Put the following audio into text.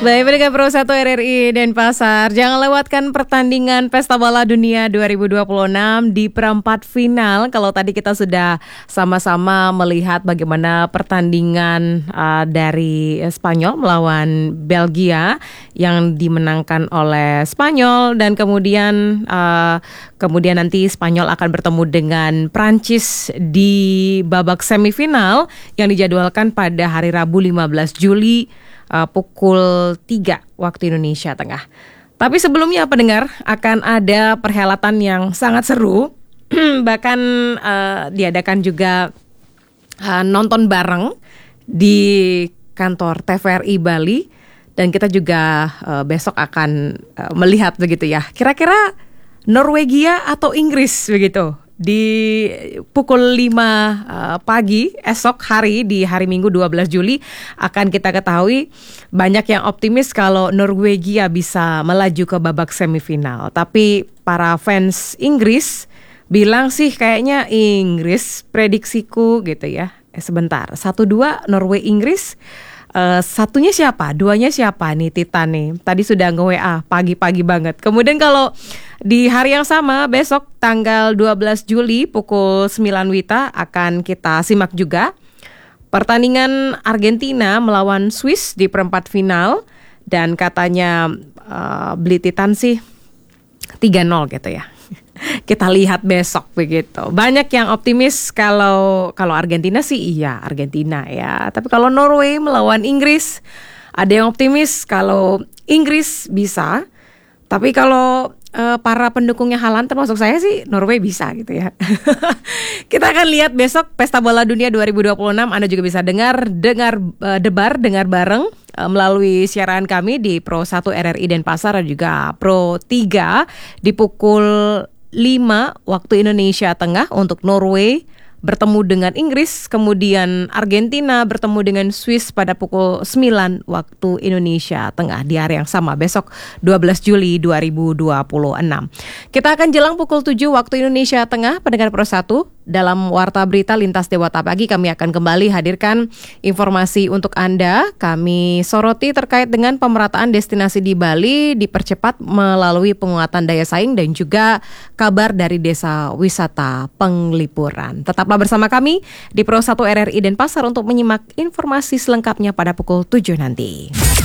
Baik, pendengar Pro 1 RRI Denpasar, jangan lewatkan pertandingan Pesta Bola Dunia 2026 di perempat final. Kalau tadi kita sudah sama-sama melihat bagaimana pertandingan dari Spanyol melawan Belgia yang dimenangkan oleh Spanyol, dan kemudian nanti Spanyol akan bertemu dengan Prancis di babak semifinal yang dijadwalkan pada hari Rabu 15 Juli pukul 3 waktu Indonesia Tengah. Tapi sebelumnya pendengar, akan ada perhelatan yang sangat seru. Bahkan diadakan juga nonton bareng di kantor TVRI Bali. Dan kita juga besok akan melihat begitu ya, kira-kira Norwegia atau Inggris begitu. Di pukul 5 pagi esok hari, di hari Minggu 12 Juli akan kita ketahui. Banyak yang optimis kalau Norwegia bisa melaju ke babak semifinal. Tapi para fans Inggris bilang sih kayaknya Inggris, prediksiku gitu ya. Sebentar, 1-2 Norway Inggris. Satunya siapa? Duanya siapa nih Titan nih? Tadi sudah nge-WA pagi-pagi banget. Kemudian kalau di hari yang sama besok tanggal 12 Juli pukul 9 WITA akan kita simak juga pertandingan Argentina melawan Swiss di perempat final. Dan katanya beli Titan sih 3-0 gitu ya. Kita lihat besok begitu. Banyak yang optimis kalau Argentina sih iya Argentina ya. Tapi kalau Norway melawan Inggris, ada yang optimis kalau Inggris bisa. Tapi kalau para pendukungnya Haaland termasuk saya sih Norway bisa gitu ya. Kita akan lihat besok Pesta Bola Dunia 2026. Anda juga bisa dengar bareng melalui siaran kami di Pro 1 RRI Denpasar dan juga Pro 3 di pukul 5 waktu Indonesia Tengah untuk Norway bertemu dengan Inggris, kemudian Argentina bertemu dengan Swiss pada pukul 9 waktu Indonesia Tengah di hari yang sama besok 12 Juli 2026. Kita akan jelang pukul 7 waktu Indonesia Tengah, pendengar Pro 1. Dalam Warta Berita Lintas Dewata Pagi kami akan kembali hadirkan informasi untuk Anda. Kami soroti terkait dengan pemerataan destinasi di Bali dipercepat melalui penguatan daya saing dan juga kabar dari Desa Wisata Penglipuran. Tetaplah bersama kami di Pro 1 RRI Denpasar untuk menyimak informasi selengkapnya pada pukul 7 nanti.